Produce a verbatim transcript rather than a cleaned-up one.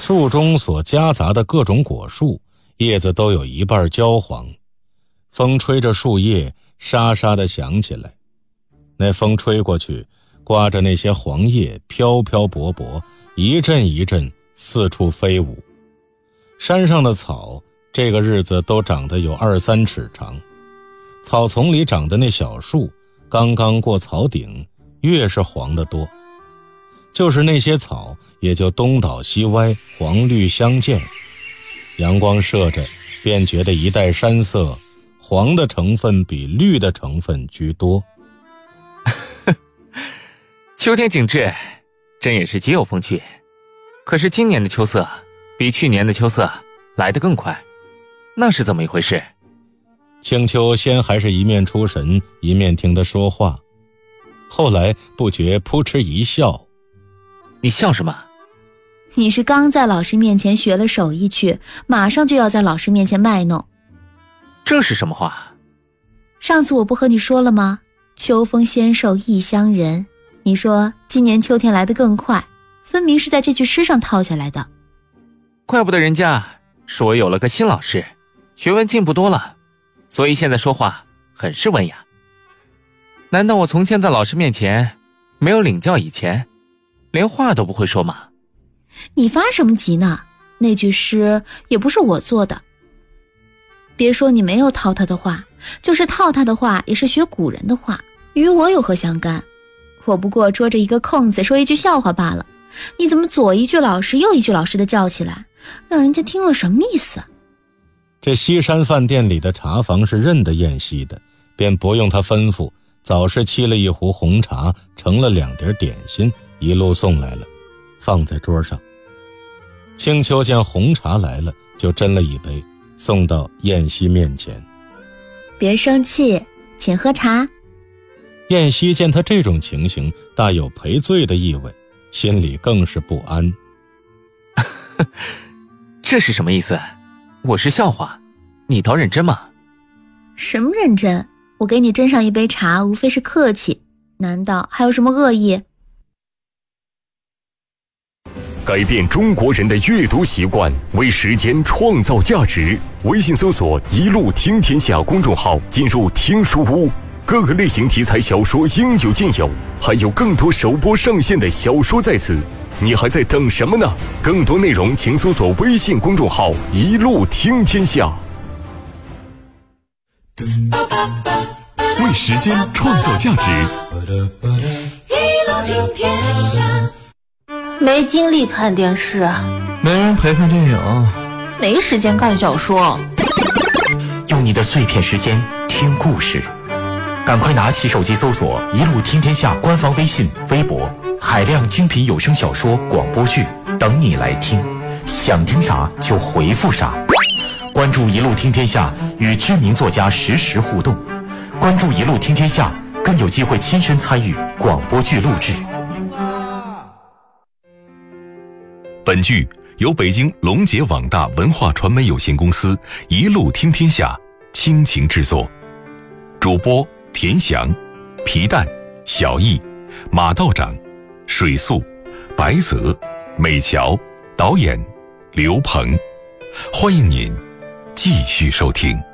树中所夹杂的各种果树，叶子都有一半焦黄，风吹着树叶沙沙地响起来。那风吹过去，刮着那些黄叶飘飘泊泊，一阵一阵四处飞舞。山上的草这个日子都长得有二三尺长，草丛里长的那小树刚刚过草顶，越是黄得多。就是那些草也就东倒西歪，黄绿相间，阳光射着便觉得一带山色，黄的成分比绿的成分居多。 秋天景致真也是极有风趣，可是今年的秋色比去年的秋色来得更快，那是怎么一回事？ 青秋先还是一面出神一面听他说话，后来不觉扑哧一笑。 你笑什么？ 你是刚在老师面前学了手艺去，马上就要在老师面前卖弄。 这是什么话？ 上次我不和你说了吗？秋风先受异乡人，你说今年秋天来得更快，分明是在这句诗上套下来的。 怪不得人家说有了个新老师，学问进步多了，所以现在说话很是文雅。难道我从前在老师面前没有领教以前，连话都不会说吗？ 你发什么急呢？那句诗也不是我做的。别说你没有套他的话，就是套他的话也是学古人的话，与我有何相干？我不过捉着一个空子说一句笑话罢了，你怎么左一句老师右一句老师的叫起来，让人家听了什么意思？ 这西山饭店里的茶房是认得燕西的，便不用他吩咐，早是沏了一壶红茶，盛了两碟点心，一路送来了，放在桌上。青秋见红茶来了，就斟了一杯，送到燕西面前。 别生气，请喝茶。 燕西见他这种情形，大有赔罪的意味，心里更是不安。 这是什么意思？我是笑话，你倒认真吗？ 什么认真？我给你斟上一杯茶，无非是客气，难道还有什么恶意？ 改变中国人的阅读习惯，为时间创造价值。微信搜索“一路听天下”公众号，进入听书屋，各个类型题材小说应有尽有，还有更多首播上线的小说在此，你还在等什么呢？更多内容请搜索微信公众号“一路听天下”。为时间创造价值， 一路听天下。 没精力看电视， 没人陪看电影， 没时间看小说。 用你的碎片时间听故事，赶快拿起手机搜索“一路听天下”官方微信、微博，海量精品有声小说、广播剧等你来听，想听啥就回复啥。关注“一路听天下”，与知名作家实时互动。关注“一路听天下”，更有机会亲身参与广播剧录制。 本剧由北京龙杰网大文化传媒有限公司一路听天下倾情制作，主播田翔、皮蛋、小易、马道长、水素、白泽、美乔，导演刘鹏。欢迎您继续收听。